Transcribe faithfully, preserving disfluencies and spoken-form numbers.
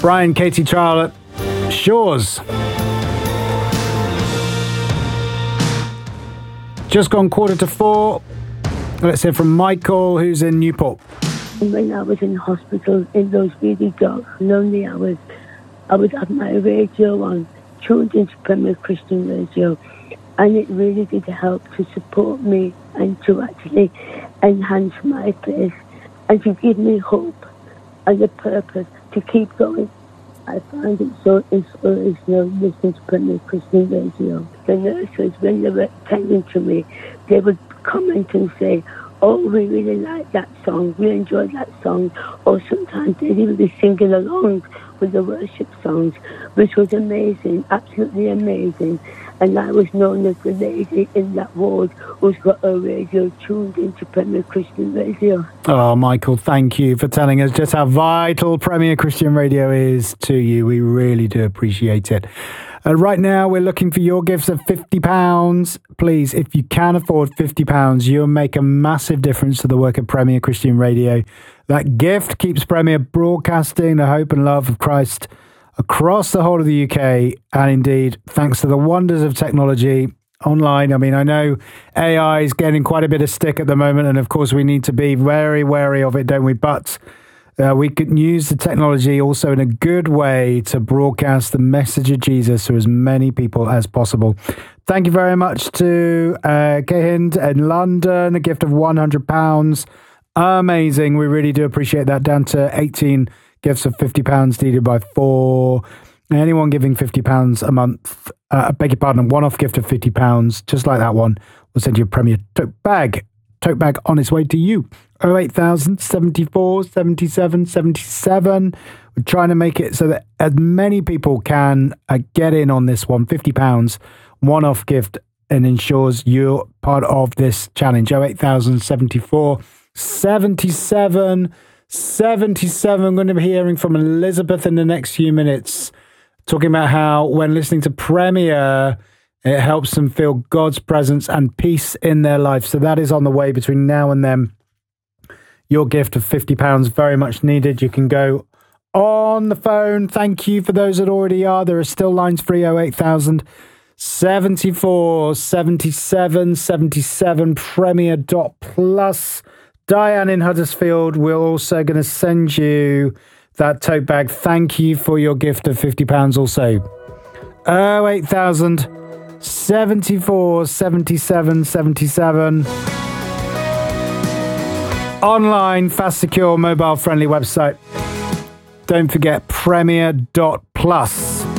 Brian, Katie, Charlotte, Shores. Just gone quarter to four. Let's hear from Michael, who's in Newport. When I was in hospital in those really dark, lonely hours, I would have my radio on, tuned into Premier Christian Radio, and it really did help to support me and to actually enhance my faith and to give me hope and a purpose to keep going. I find it so inspirational listening to Premier Christian Radio. The nurses, when they were attending to me, they would comment and say, oh, we really like that song, we enjoyed that song. Or sometimes they'd even be singing along with the worship songs, which was amazing, absolutely amazing. And I was known as the lady in that ward who's got a radio tuned into Premier Christian Radio. Oh, Michael, thank you for telling us just how vital Premier Christian Radio is to you. We really do appreciate it. Uh, right now, we're looking for your gifts of fifty pounds. Please, if you can afford fifty pounds, you'll make a massive difference to the work of Premier Christian Radio. That gift keeps Premier broadcasting the hope and love of Christ across the whole of the U K. And indeed, thanks to the wonders of technology online. I mean, I know A I is getting quite a bit of stick at the moment. And of course, we need to be very wary of it, don't we? But Uh, we can use the technology also in a good way to broadcast the message of Jesus to as many people as possible. Thank you very much to uh, Kehind in London, a gift of one hundred pounds. Amazing. We really do appreciate that. Down to eighteen gifts of fifty pounds needed by four. Anyone giving fifty pounds a month, uh, I beg your pardon, a one-off gift of fifty pounds, just like that one, we'll send you a Premier tote bag. Tote bag on its way to you. oh eight thousand, seventy-four, seventy-seven, seventy-seven. We're trying to make it so that as many people can uh, get in on this one. fifty pounds, one-off gift, and ensures you're part of this challenge. oh eight thousand, seventy-four, seventy-seven, seventy-seven. I'm going to be hearing from Elizabeth in the next few minutes, talking about how when listening to Premier, it helps them feel God's presence and peace in their life. So that is on the way between now and then. Your gift of fifty pounds, very much needed. You can go on the phone. Thank you for those that already are. There are still lines free. oh eight thousand, seventy-four, seventy-seven, seventy-seven, Premier dot plus. Diane in Huddersfield, we're also going to send you that tote bag. Thank you for your gift of fifty pounds also. oh eight thousand, seventy-four, seventy-seven, seventy-seven. Online, fast, secure, mobile-friendly website. Don't forget Premier dot plus.